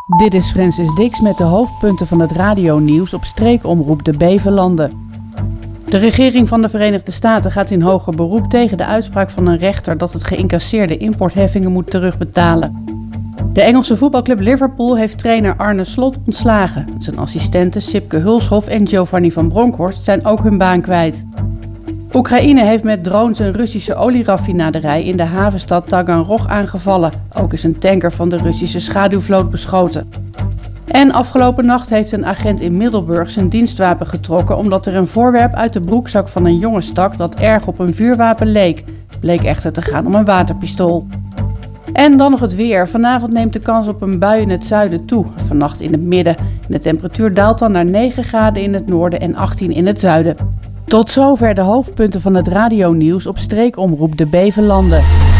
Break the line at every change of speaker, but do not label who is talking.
Dit is Francis Dix met de hoofdpunten van het radionieuws op streekomroep de Bevelanden. De regering van de Verenigde Staten gaat in hoger beroep tegen de uitspraak van een rechter dat het geïncasseerde importheffingen moet terugbetalen. De Engelse voetbalclub Liverpool heeft trainer Arne Slot ontslagen. Zijn assistenten Sipke Hulshof en Giovanni van Bronckhorst zijn ook hun baan kwijt. Oekraïne heeft met drones een Russische olieraffinaderij in de havenstad Taganrog aangevallen. Ook is een tanker van de Russische schaduwvloot beschoten. En afgelopen nacht heeft een agent in Middelburg zijn dienstwapen getrokken omdat er een voorwerp uit de broekzak van een jongen stak dat erg op een vuurwapen leek. Bleek echter te gaan om een waterpistool. En dan nog het weer. Vanavond neemt de kans op een bui in het zuiden toe. Vannacht in het midden. De temperatuur daalt dan naar 9 graden in het noorden en 18 in het zuiden. Tot zover de hoofdpunten van het radionieuws op streekomroep de Bevelanden.